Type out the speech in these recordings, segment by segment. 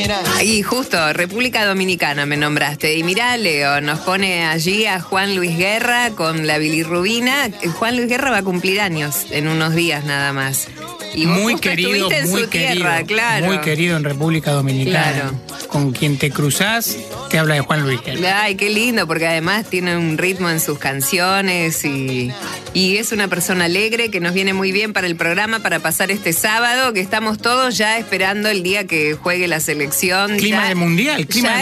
compañera. Y justo, República Dominicana me nombraste. Y mirá, Leo, nos pone allí a Juan Luis Guerra con la bilirrubina. Juan Luis Guerra va a cumplir años en unos días nada más. Y vos muy querido, en muy su querido, tierra, claro. muy querido en República Dominicana. Claro. Con quien te cruzás, te habla de Juan Luis Guerra. Ay, qué lindo, porque además tiene un ritmo en sus canciones y es una persona alegre que nos viene muy bien para el programa, para pasar este sábado, que estamos todos ya esperando el día que juegue la selección. Clima de mundial, ya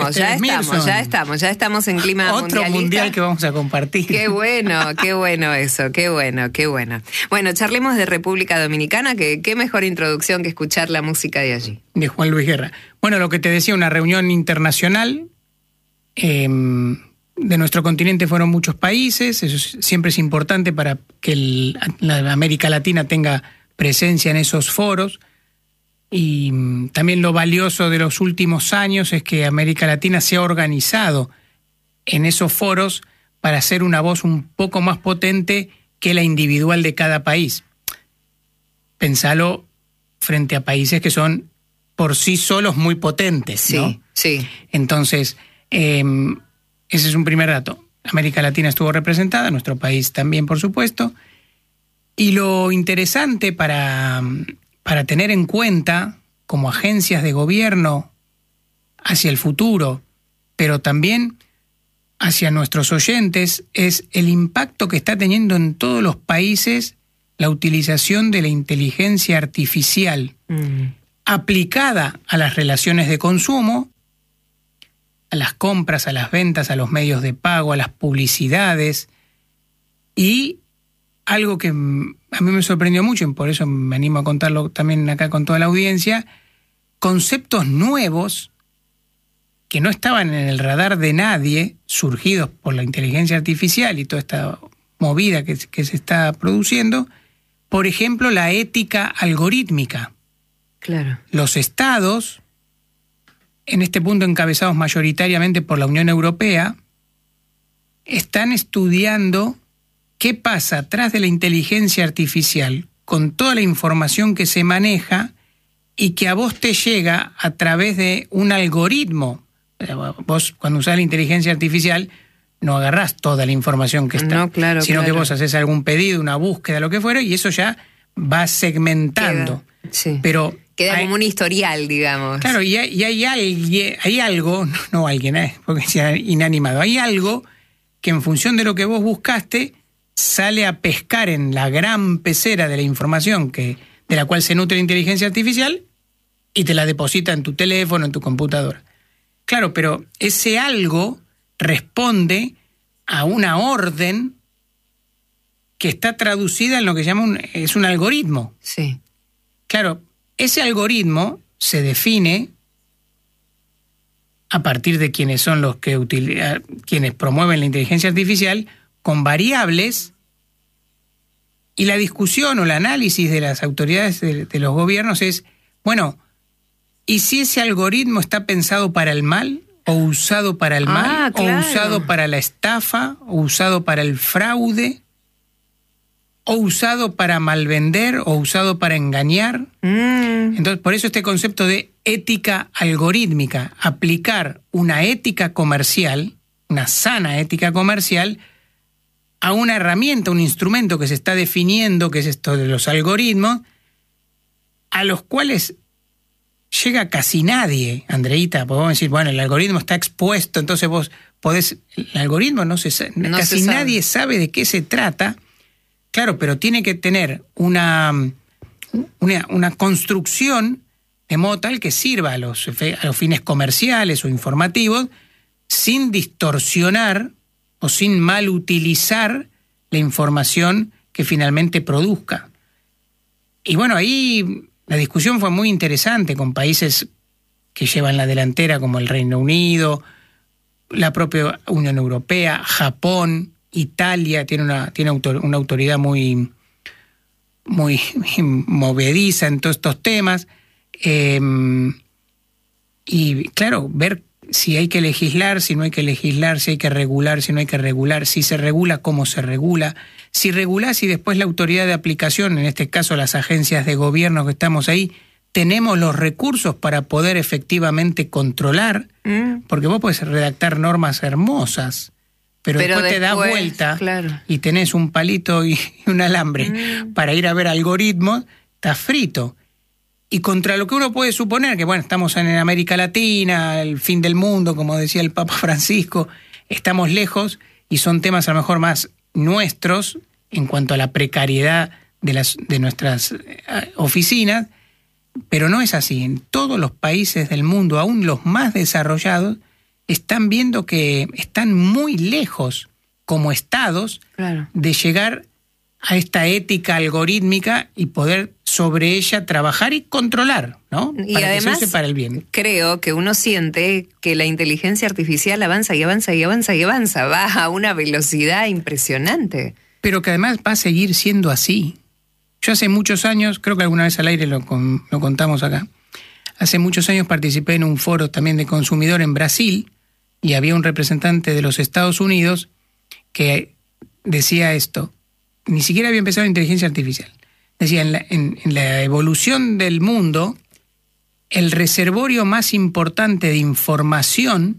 estamos en clima mundialista. Otro mundial que vamos a compartir. Qué bueno eso, qué bueno. Bueno, charlemos de República Dominicana, que qué mejor introducción que escuchar la música de allí. De Juan Luis Guerra. Bueno, lo que te decía, una reunión internacional. De nuestro continente fueron muchos países, eso siempre es importante para que la América Latina tenga presencia en esos foros. Y también lo valioso de los últimos años es que América Latina se ha organizado en esos foros para hacer una voz un poco más potente que la individual de cada país. Pensalo frente a países que son por sí solos muy potentes, ¿no? Sí. Entonces, ese es un primer dato. América Latina estuvo representada, nuestro país también, por supuesto. Y lo interesante para tener en cuenta como agencias de gobierno hacia el futuro, pero también hacia nuestros oyentes, es el impacto que está teniendo en todos los países la utilización de la inteligencia artificial aplicada a las relaciones de consumo, a las compras, a las ventas, a los medios de pago, a las publicidades, y algo que a mí me sorprendió mucho, y por eso me animo a contarlo también acá con toda la audiencia, conceptos nuevos que no estaban en el radar de nadie, surgidos por la inteligencia artificial y toda esta movida que se está produciendo. Por ejemplo, la ética algorítmica. Claro. Los estados, en este punto encabezados mayoritariamente por la Unión Europea, están estudiando qué pasa atrás de la inteligencia artificial con toda la información que se maneja y que a vos te llega a través de un algoritmo. Vos, cuando usás la inteligencia artificial, no agarrás toda la información que está, sino que vos haces algún pedido, una búsqueda, lo que fuera, y eso ya va segmentando. Pero queda como un historial, digamos. Claro, y hay algo, no alguien, porque sea inanimado, hay algo que en función de lo que vos buscaste sale a pescar en la gran pecera de la información de la cual se nutre la inteligencia artificial y te la deposita en tu teléfono, en tu computadora. Claro, pero ese algo responde a una orden que está traducida en lo que es un algoritmo. Sí. Claro, ese algoritmo se define a partir de quiénes son los que quienes promueven la inteligencia artificial con variables, y la discusión o el análisis de las autoridades de los gobiernos es, bueno, ¿y si ese algoritmo está pensado para el mal o usado para el mal, claro, o usado para la estafa, o usado para el fraude, o usado para malvender, o usado para engañar? Entonces, por eso este concepto de ética algorítmica, aplicar una ética comercial, una sana ética comercial, a una herramienta, un instrumento que se está definiendo, que es esto de los algoritmos, a los cuales llega casi nadie, Andreita. Podemos decir, bueno, el algoritmo está expuesto, entonces vos podés... El algoritmo casi nadie sabe de qué se trata. Claro, pero tiene que tener una construcción de modo tal que sirva a los fines comerciales o informativos, sin distorsionar o sin mal utilizar la información que finalmente produzca. Y bueno, ahí la discusión fue muy interesante con países que llevan la delantera como el Reino Unido, la propia Unión Europea, Japón, Italia tiene una autoridad muy movediza en todos estos temas. Y claro, ver si hay que legislar, si no hay que legislar, si hay que regular, si no hay que regular, si se regula, cómo se regula, si regulás y después la autoridad de aplicación, en este caso las agencias de gobierno que estamos ahí, tenemos los recursos para poder efectivamente controlar, porque vos podés redactar normas hermosas, pero después te das vuelta, claro, y tenés un palito y un alambre para ir a ver algoritmos, estás frito. Y contra lo que uno puede suponer, que bueno, estamos en América Latina, el fin del mundo, como decía el Papa Francisco, estamos lejos y son temas a lo mejor más nuestros en cuanto a la precariedad de nuestras oficinas, pero no es así. En todos los países del mundo, aún los más desarrollados, están viendo que están muy lejos como estados, claro, de llegar a esta ética algorítmica y poder sobre ella trabajar y controlar, ¿no? Y para además, que se use para el bien. Creo que uno siente que la inteligencia artificial avanza y avanza y avanza y avanza, va a una velocidad impresionante. Pero que además va a seguir siendo así. Yo hace muchos años, creo que alguna vez al aire lo contamos acá, hace muchos años participé en un foro también de consumidor en Brasil y había un representante de los Estados Unidos que decía esto. Ni siquiera había empezado la inteligencia artificial. Decía, en la evolución del mundo, el reservorio más importante de información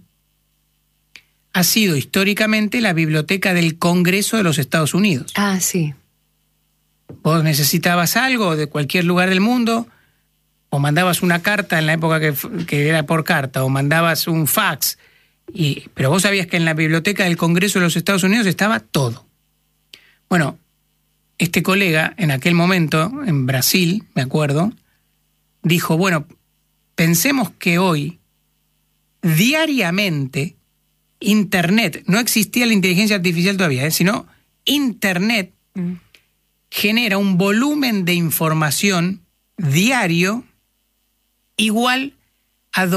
ha sido históricamente la biblioteca del Congreso de los Estados Unidos. Ah, sí. Vos necesitabas algo de cualquier lugar del mundo, o mandabas una carta en la época que era por carta, o mandabas un fax, pero vos sabías que en la biblioteca del Congreso de los Estados Unidos estaba todo. Bueno, este colega, en aquel momento, en Brasil, me acuerdo, dijo, bueno, pensemos que hoy, diariamente, Internet, no existía la inteligencia artificial todavía, sino Internet genera un volumen de información diario igual a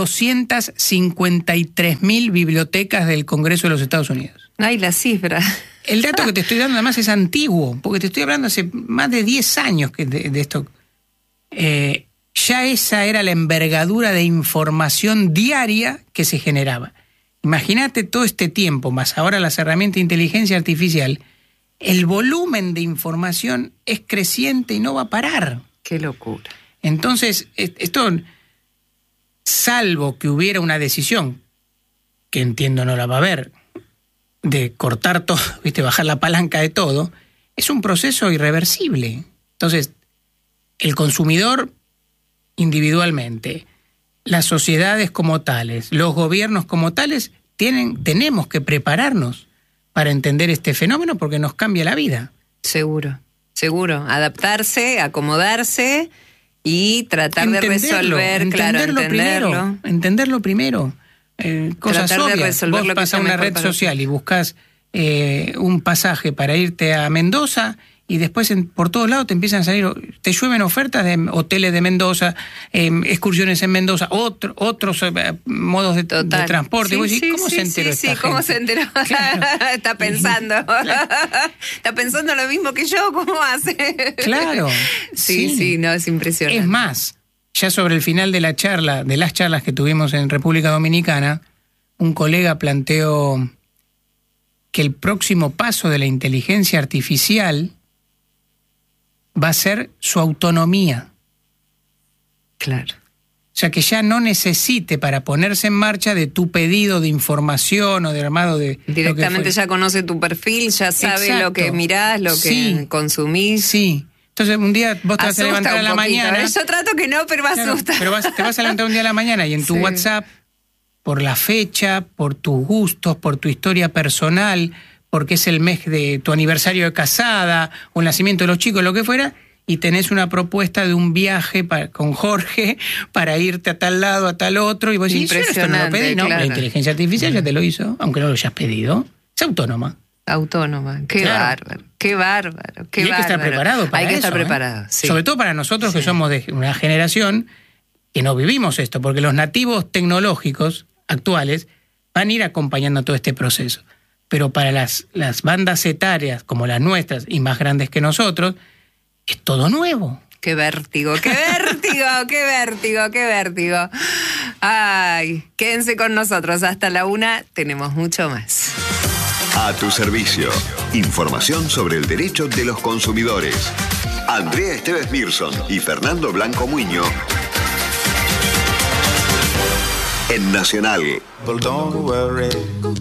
253.000 bibliotecas del Congreso de los Estados Unidos. Ay, la cifra. El dato que te estoy dando además es antiguo, porque te estoy hablando hace más de 10 años de esto. Ya esa era la envergadura de información diaria que se generaba. Imagínate todo este tiempo, más ahora las herramientas de inteligencia artificial, el volumen de información es creciente y no va a parar. ¡Qué locura! Entonces, esto, salvo que hubiera una decisión, que entiendo no la va a haber, de cortar todo, bajar la palanca de todo, es un proceso irreversible. Entonces, el consumidor individualmente, las sociedades como tales, los gobiernos como tales, tenemos que prepararnos para entender este fenómeno porque nos cambia la vida. Seguro. Adaptarse, acomodarse y tratar de resolver, entenderlo primero. Cosas obvias. Vos vas a una red social y buscas un pasaje para irte a Mendoza y después por todos lados te empiezan a salir, te llueven ofertas de hoteles de Mendoza, excursiones en Mendoza, otros modos de transporte. Sí, y vos decís, ¿cómo se enteró esta gente? ¿Cómo se enteró? Claro. Está pensando. Está pensando lo mismo que yo, ¿cómo hace? Claro. Sí, no, es impresionante. Es más, ya sobre el final de las charlas que tuvimos en República Dominicana, un colega planteó que el próximo paso de la inteligencia artificial va a ser su autonomía. Claro. O sea, que ya no necesite para ponerse en marcha de tu pedido de información o de armado de... Directamente ya conoce tu perfil, ya sabe lo que mirás, lo que consumís. Sí. Entonces un día vos te vas a levantar a la mañana... Yo trato que no, pero me asusta. Pero te vas a levantar un día a la mañana y en tu WhatsApp, por la fecha, por tus gustos, por tu historia personal, porque es el mes de tu aniversario de casada o el nacimiento de los chicos, lo que fuera, y tenés una propuesta de un viaje con Jorge para irte a tal lado, a tal otro, y vos decís, esto no lo pedí, no, la inteligencia artificial ya te lo hizo, aunque no lo hayas pedido, es autónoma. Qué bárbaro. Y hay que estar preparado para eso. Hay que estar preparado, sí. Sobre todo para nosotros que somos de una generación que no vivimos esto, porque los nativos tecnológicos actuales van a ir acompañando todo este proceso. Pero para las bandas etarias como las nuestras y más grandes que nosotros, es todo nuevo. ¡Qué vértigo! Ay, quédense con nosotros. Hasta la 1 tenemos mucho más. A tu servicio. Información sobre el derecho de los consumidores. Andrea Esteves Mirson y Fernando Blanco Muño en Nacional. Don't worry.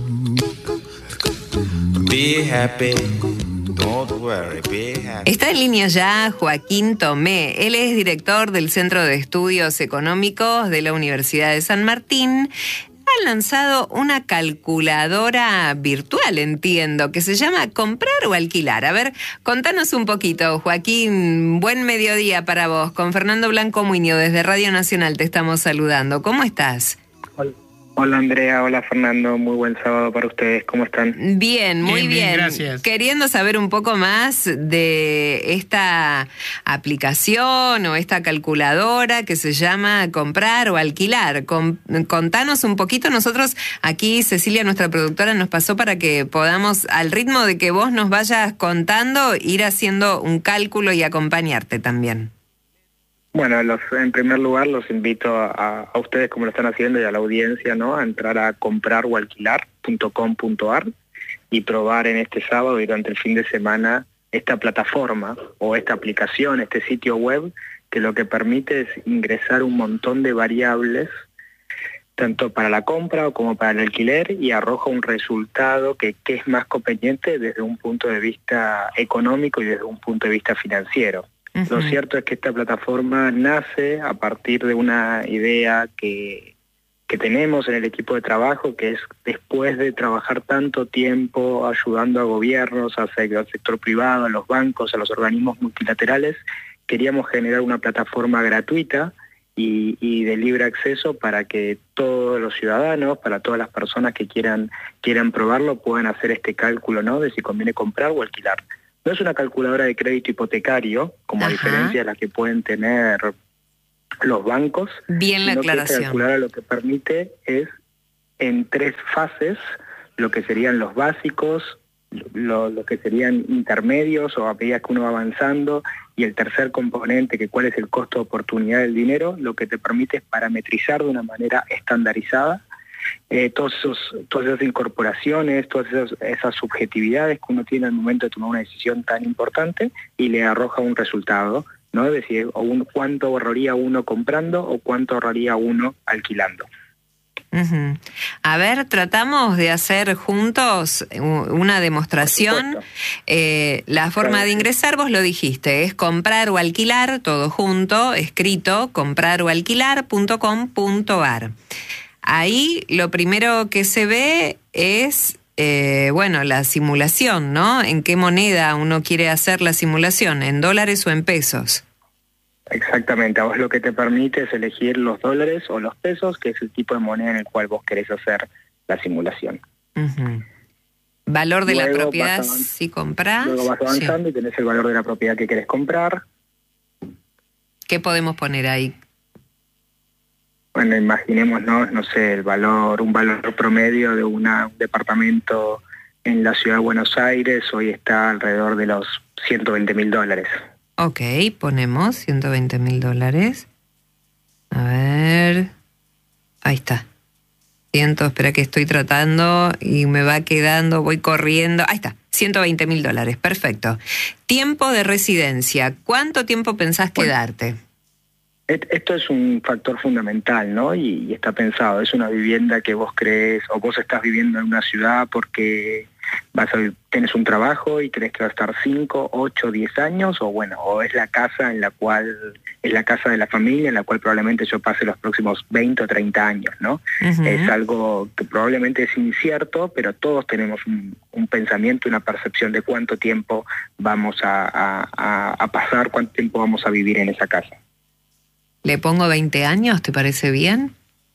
Be happy. Don't worry, be happy. Está en línea ya Joaquín Tomé. Él es director del Centro de Estudios Económicos de la Universidad de San Martín. Ha lanzado una calculadora virtual, entiendo, que se llama Comprar o Alquilar. A ver, contanos un poquito, Joaquín. Buen mediodía para vos. Con Fernando Blanco Muñoz desde Radio Nacional te estamos saludando. ¿Cómo estás? Hola Andrea, hola Fernando, muy buen sábado para ustedes, ¿cómo están? Bien, muy bien. Gracias. Queriendo saber un poco más de esta aplicación o esta calculadora que se llama Comprar o Alquilar. Contanos un poquito, nosotros aquí, Cecilia, nuestra productora, nos pasó para que podamos, al ritmo de que vos nos vayas contando, ir haciendo un cálculo y acompañarte también. Bueno, en primer lugar los invito a ustedes, como lo están haciendo, y a la audiencia, ¿no?, a entrar a compraroalquilar.com.ar y probar en este sábado y durante el fin de semana esta plataforma o esta aplicación, este sitio web, que lo que permite es ingresar un montón de variables, tanto para la compra como para el alquiler, y arroja un resultado que es más conveniente desde un punto de vista económico y desde un punto de vista financiero. Lo cierto es que esta plataforma nace a partir de una idea que tenemos en el equipo de trabajo, que es, después de trabajar tanto tiempo ayudando a gobiernos, al sector privado, a los bancos, a los organismos multilaterales, queríamos generar una plataforma gratuita y de libre acceso para que todos los ciudadanos, para todas las personas que quieran probarlo, puedan hacer este cálculo, ¿no?, de si conviene comprar o alquilar. No es una calculadora de crédito hipotecario, como a diferencia de las que pueden tener los bancos. Bien la aclaración. Esta calculadora lo que permite es, en 3 fases, lo que serían los básicos, lo que serían intermedios o a medida que uno va avanzando, y el tercer componente, que cuál es el costo de oportunidad del dinero, lo que te permite es parametrizar de una manera estandarizada todas esas incorporaciones, todas esas subjetividades que uno tiene al momento de tomar una decisión tan importante, y le arroja un resultado, ¿no? Es decir, cuánto ahorraría uno comprando o cuánto ahorraría uno alquilando. A ver, tratamos de hacer juntos una demostración. La forma de ingresar, vos lo dijiste, es comprar o alquilar, todo junto, escrito, compraroalquilar.com.ar. Ahí lo primero que se ve es, la simulación, ¿no? ¿En qué moneda uno quiere hacer la simulación? ¿En dólares o en pesos? Exactamente, a vos lo que te permite es elegir los dólares o los pesos, que es el tipo de moneda en el cual vos querés hacer la simulación. Valor de la propiedad si comprás. Luego vas avanzando y tenés el valor de la propiedad que querés comprar. ¿Qué podemos poner ahí? Bueno, imaginémonos, no sé, un valor promedio de un departamento en la ciudad de Buenos Aires hoy está alrededor de los $120.000. Ok, ponemos $120.000. A ver, ahí está. Espera que estoy tratando y me va quedando, voy corriendo. Ahí está, $120.000, perfecto. Tiempo de residencia, ¿cuánto tiempo pensás quedarte? Esto es un factor fundamental, ¿no? Y está pensado, es una vivienda que vos crees, o vos estás viviendo en una ciudad porque tenés un trabajo y crees que va a estar 5, 8, 10 años, o es la casa es la casa de la familia en la cual probablemente yo pase los próximos 20 o 30 años, ¿no? Es algo que probablemente es incierto, pero todos tenemos un pensamiento, una percepción de cuánto tiempo vamos a pasar, cuánto tiempo vamos a vivir en esa casa. ¿Le pongo 20 años? ¿Te parece bien?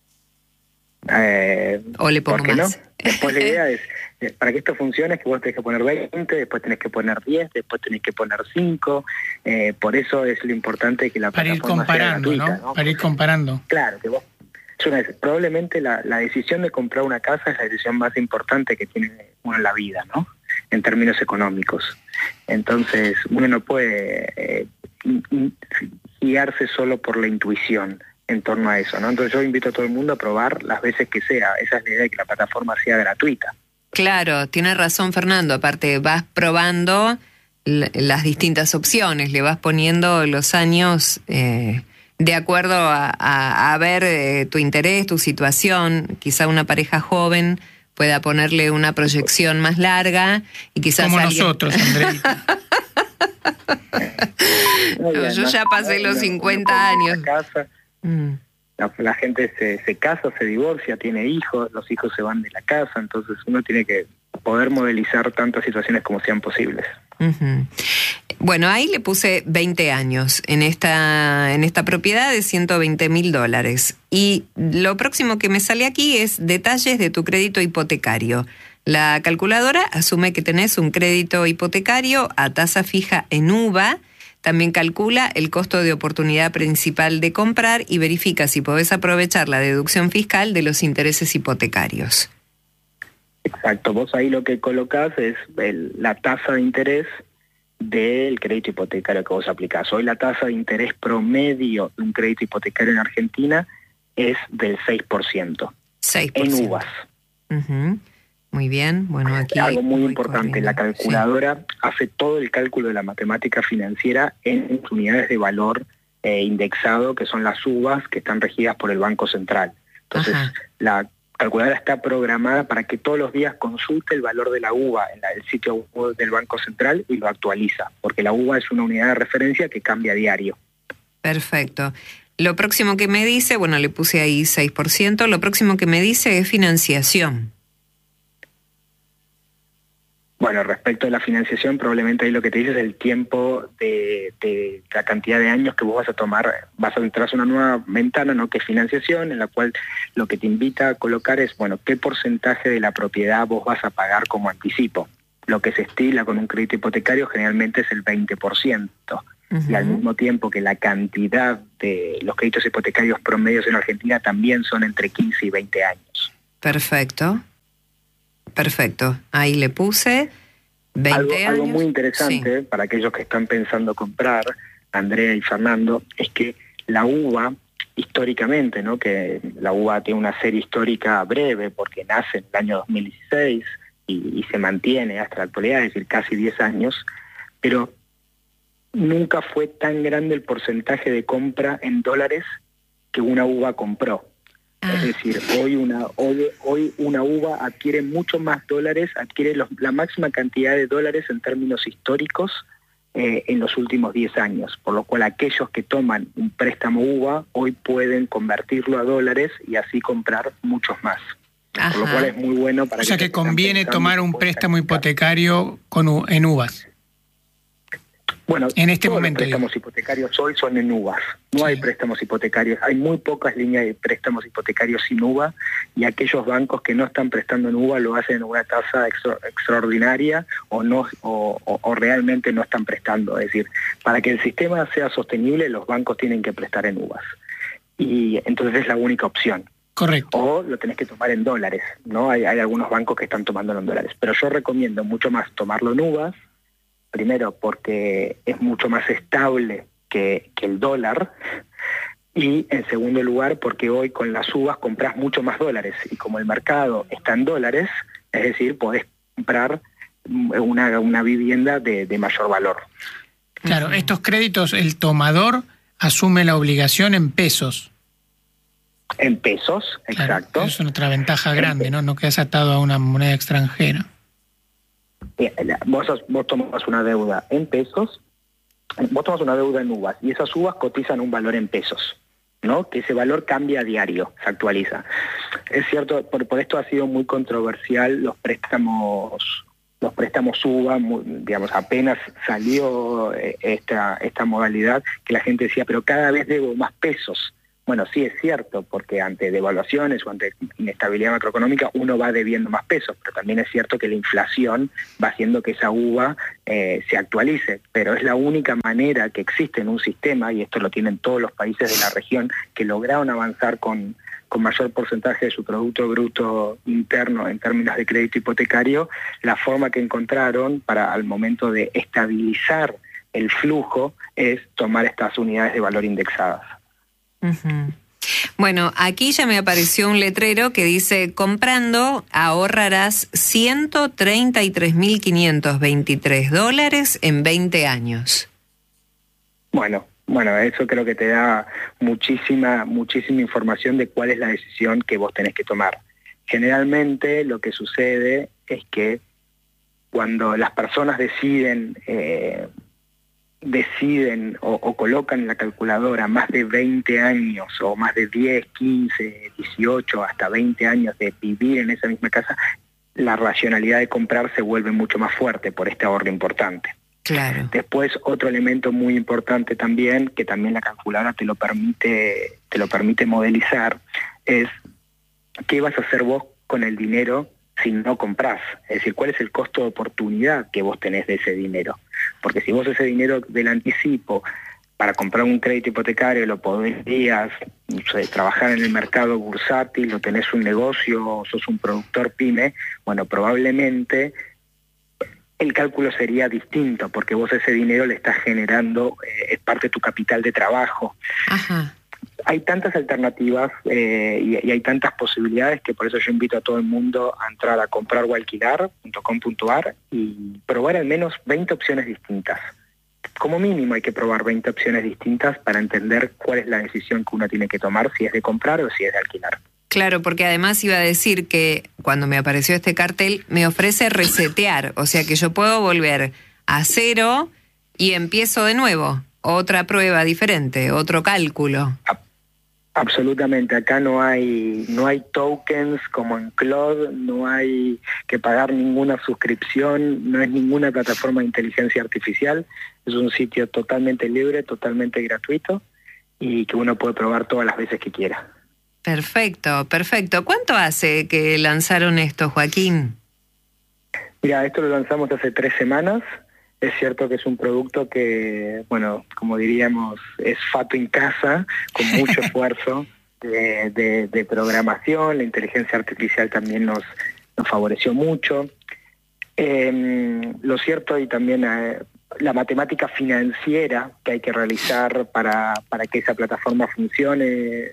¿O le pongo más? No? Después la idea es, para que esto funcione, es que vos tenés que poner 20, después tenés que poner 10, después tenés que poner 5. Por eso es lo importante que la plataforma sea gratuita, ¿no? Para ir comparando. Claro, que vos... Probablemente la decisión de comprar una casa es la decisión más importante que tiene uno en la vida, ¿no? En términos económicos. Entonces, uno no puede guiarse solo por la intuición en torno a eso, ¿no? Entonces yo invito a todo el mundo a probar las veces que sea. Esa es la idea, de que la plataforma sea gratuita. Claro, tiene razón Fernando. Aparte, vas probando las distintas opciones, le vas poniendo los años de acuerdo a ver tu interés, tu situación. Quizá una pareja joven pueda ponerle una proyección más larga y quizás como alguien... nosotros, Andreita. Yo ya pasé los 50 años. La gente se casa, se divorcia, tiene hijos, los hijos se van de la casa, entonces uno tiene que poder modelizar tantas situaciones como sean posibles. Uh-huh. Bueno, ahí le puse 20 años en esta propiedad de $120,000. Y lo próximo que me sale aquí es detalles de tu crédito hipotecario. La calculadora asume que tenés un crédito hipotecario a tasa fija en UVA. También calcula el costo de oportunidad principal de comprar y verifica si podés aprovechar la deducción fiscal de los intereses hipotecarios. Exacto, vos ahí lo que colocás es la tasa de interés del crédito hipotecario que vos aplicás. Hoy la tasa de interés promedio de un crédito hipotecario en Argentina es del 6%. 6%. En UVAs. Uh-huh. Muy bien, bueno, aquí... Algo muy importante, corriendo. la calculadora hace todo el cálculo de la matemática financiera en unidades de valor indexado, que son las UVAs, que están regidas por el Banco Central. Entonces, la calculadora está programada para que todos los días consulte el valor de la UVA en el sitio web del Banco Central y lo actualiza, porque la UVA es una unidad de referencia que cambia a diario. Perfecto. Lo próximo que me dice, bueno, le puse ahí 6%, lo próximo que me dice es financiación. Bueno, respecto a la financiación, probablemente ahí lo que te dice es el tiempo de la cantidad de años que vos vas a tomar. Vas a entrar a una nueva ventana, ¿no?, que es financiación, en la cual lo que te invita a colocar es, bueno, qué porcentaje de la propiedad vos vas a pagar como anticipo. Lo que se estila con un crédito hipotecario generalmente es el 20%. Uh-huh. Y al mismo tiempo que la cantidad de los créditos hipotecarios promedios en Argentina también son entre 15 y 20 años. Perfecto. Perfecto, ahí le puse 20 años. Algo muy interesante, sí, para aquellos que están pensando comprar, Andrea y Fernando, es que la UVA, históricamente, ¿no?, que la UVA tiene una serie histórica breve porque nace en el año 2016 y se mantiene hasta la actualidad, es decir, casi 10 años, pero nunca fue tan grande el porcentaje de compra en dólares que una UVA compró. Es decir, hoy una UVA adquiere mucho más dólares, adquiere la máxima cantidad de dólares en términos históricos en los últimos 10 años, por lo cual aquellos que toman un préstamo UVA hoy pueden convertirlo a dólares y así comprar muchos más. Ajá. Por lo cual es muy bueno para... O sea que conviene tomar un préstamo hipotecario en UVAs. Bueno, en este todos momento, los préstamos hipotecarios hoy son en UVAs. No hay préstamos hipotecarios. Hay muy pocas líneas de préstamos hipotecarios sin UVA, y aquellos bancos que no están prestando en UVA lo hacen en una tasa extraordinaria o realmente no están prestando. Es decir, para que el sistema sea sostenible, los bancos tienen que prestar en UVAs. Y entonces es la única opción. Correcto. O lo tenés que tomar en dólares, ¿no? Hay algunos bancos que están tomándolo en dólares. Pero yo recomiendo mucho más tomarlo en UVAs. Primero, porque es mucho más estable que el dólar, y en segundo lugar, porque hoy con las UVAs compras mucho más dólares, y como el mercado está en dólares, es decir, podés comprar una vivienda de mayor valor. Claro, estos créditos, el tomador asume la obligación en pesos. En pesos, claro, exacto. Es otra ventaja grande, ¿no? No quedas atado a una moneda extranjera. Vos tomás una deuda en pesos, vos tomás una deuda en UVAs, y esas UVAs cotizan un valor en pesos, ¿no? Que ese valor cambia a diario, se actualiza. Es cierto, por esto ha sido muy controversial los préstamos UVA, digamos, apenas salió esta modalidad, que la gente decía, pero cada vez debo más pesos. Bueno, sí es cierto, porque ante devaluaciones o ante inestabilidad macroeconómica uno va debiendo más pesos, pero también es cierto que la inflación va haciendo que esa UVA se actualice, pero es la única manera que existe en un sistema, y esto lo tienen todos los países de la región, que lograron avanzar con mayor porcentaje de su Producto Bruto Interno en términos de crédito hipotecario. La forma que encontraron para al momento de estabilizar el flujo es tomar estas unidades de valor indexadas. Uh-huh. Bueno, aquí ya me apareció un letrero que dice: comprando ahorrarás $133.523 en 20 años. Bueno, Bueno, eso creo que te da muchísima información de cuál es la decisión que vos tenés que tomar. Generalmente lo que sucede es que cuando las personas deciden o colocan en la calculadora más de 20 años o más de 10, 15, 18, hasta 20 años de vivir en esa misma casa, la racionalidad de comprar se vuelve mucho más fuerte por este ahorro importante. Claro. Después, otro elemento muy importante también, que también la calculadora te lo permite modelizar, es qué vas a hacer vos con el dinero si no comprás. Es decir, cuál es el costo de oportunidad que vos tenés de ese dinero. Porque si vos ese dinero del anticipo para comprar un crédito hipotecario lo podrías, no sé, trabajar en el mercado bursátil, o tenés un negocio, o sos un productor pyme, bueno, probablemente el cálculo sería distinto, porque vos ese dinero le estás generando, es parte de tu capital de trabajo. Ajá. Hay tantas alternativas y hay tantas posibilidades que por eso yo invito a todo el mundo a entrar a comprarOalquilar.com.ar y probar al menos 20 opciones distintas. Como mínimo hay que probar 20 opciones distintas para entender cuál es la decisión que uno tiene que tomar, si es de comprar o si es de alquilar. Claro, porque además iba a decir que cuando me apareció este cartel me ofrece resetear, o sea que yo puedo volver a cero y empiezo de nuevo, otra prueba diferente, otro cálculo. Absolutamente, acá no hay tokens como en Claude, no hay que pagar ninguna suscripción, no es ninguna plataforma de inteligencia artificial, es un sitio totalmente libre, totalmente gratuito y que uno puede probar todas las veces que quiera. Perfecto, perfecto. ¿Cuánto hace que lanzaron esto, Joaquín? Mira, esto lo lanzamos hace 3 semanas. Es cierto que es un producto que, bueno, como diríamos, es fato en casa, con mucho esfuerzo de programación. La inteligencia artificial también nos favoreció mucho. Lo cierto, y también la matemática financiera que hay que realizar para que esa plataforma funcione,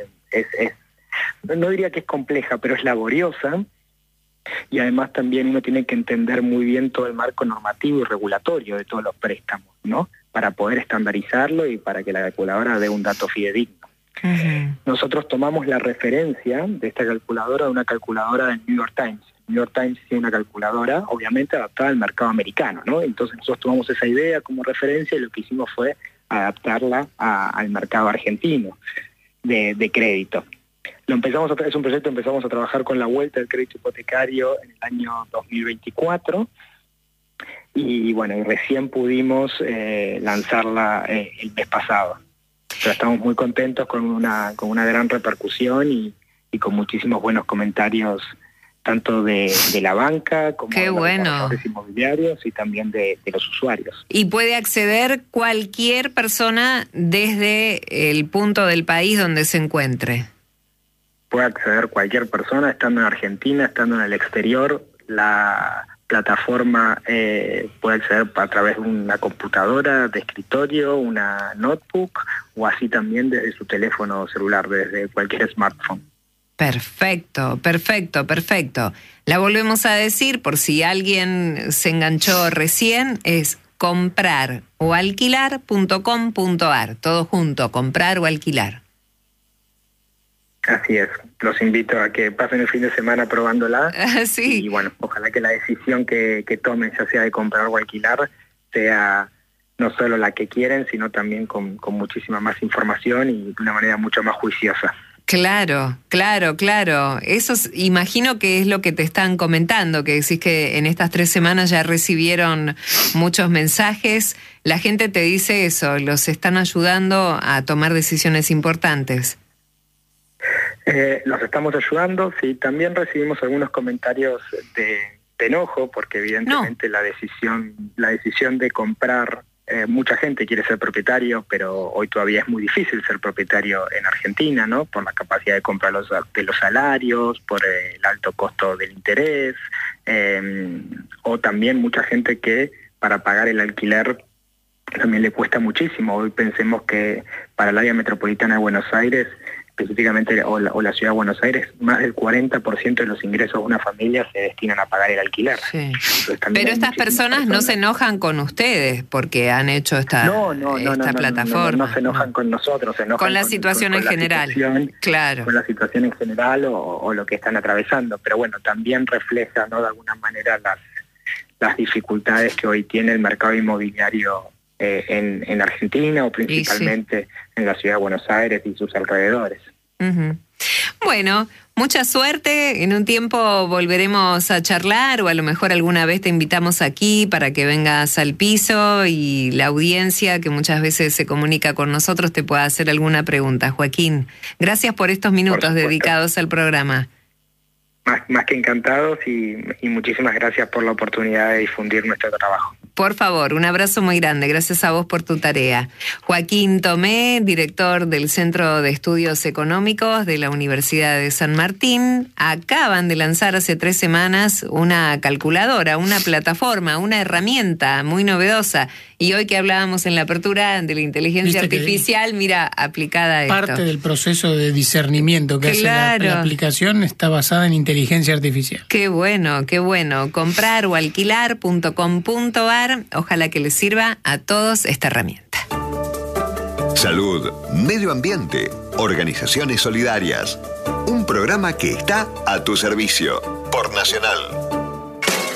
no diría que es compleja, pero es laboriosa. Y además también uno tiene que entender muy bien todo el marco normativo y regulatorio de todos los préstamos, ¿no? Para poder estandarizarlo y para que la calculadora dé un dato fidedigno. Uh-huh. Nosotros tomamos la referencia de esta calculadora de una calculadora del New York Times. El New York Times tiene una calculadora, obviamente, adaptada al mercado americano, ¿no? Entonces nosotros tomamos esa idea como referencia y lo que hicimos fue adaptarla al mercado argentino de crédito. Es un proyecto, empezamos a trabajar con la vuelta del crédito hipotecario en el año 2024 y bueno, y recién pudimos lanzarla el mes pasado. Pero estamos muy contentos con una gran repercusión y con muchísimos buenos comentarios, tanto de la banca como de los desarrolladores inmobiliarios y también de los usuarios. Y puede acceder cualquier persona desde el punto del país donde se encuentre. Puede acceder cualquier persona, estando en Argentina, estando en el exterior. La plataforma puede acceder a través de una computadora de escritorio, una notebook, o así también desde su teléfono celular, desde cualquier smartphone. Perfecto, perfecto, perfecto. La volvemos a decir por si alguien se enganchó recién, es comprarOalquilar.com.ar, todo junto, comprar o alquilar. Así es, los invito a que pasen el fin de semana probándola. Sí. Y bueno, ojalá que la decisión que tomen, ya sea de comprar o alquilar, sea no solo la que quieren, sino también con muchísima más información y de una manera mucho más juiciosa. Claro, claro, claro. Eso imagino que es lo que te están comentando, que decís que en estas 3 semanas ya recibieron muchos mensajes. La gente te dice eso, los están ayudando a tomar decisiones importantes. Los estamos ayudando, sí, también recibimos algunos comentarios de enojo, porque evidentemente la decisión de comprar, mucha gente quiere ser propietario, pero hoy todavía es muy difícil ser propietario en Argentina, ¿no? Por la capacidad de compra de los salarios, por el alto costo del interés, o también mucha gente que para pagar el alquiler también le cuesta muchísimo. Hoy pensemos que para el área metropolitana de Buenos Aires específicamente o la Ciudad de Buenos Aires, más del 40% de los ingresos de una familia se destinan a pagar el alquiler. Sí. Entonces, pero estas personas no se enojan con ustedes porque han hecho esta plataforma. No se enojan con nosotros, se enojan con la situación en general. Claro. Con la situación en general o lo que están atravesando. Pero bueno, también refleja, ¿no?, de alguna manera las dificultades que hoy tiene el mercado inmobiliario en Argentina, o principalmente en la Ciudad de Buenos Aires y sus alrededores. Uh-huh. Bueno, mucha suerte. En un tiempo volveremos a charlar, o a lo mejor alguna vez te invitamos aquí para que vengas al piso y la audiencia, que muchas veces se comunica con nosotros, te pueda hacer alguna pregunta. Joaquín, gracias por estos minutos dedicados al programa. Más que encantados, y muchísimas gracias por la oportunidad de difundir nuestro trabajo. Por favor, un abrazo muy grande. Gracias a vos por tu tarea. Joaquín Tomé, director del Centro de Estudios Económicos de la Universidad de San Martín, acaban de lanzar hace 3 semanas una calculadora, una plataforma, una herramienta muy novedosa. Y hoy que hablábamos en la apertura de la inteligencia artificial, mira, aplicada a esto. Parte del proceso de discernimiento que hace la aplicación está basada en inteligencia artificial. Qué bueno, qué bueno. compraroalquilar.com.ar. Ojalá que les sirva a todos esta herramienta. Salud, medio ambiente, organizaciones solidarias. Un programa que está a tu servicio por Nacional.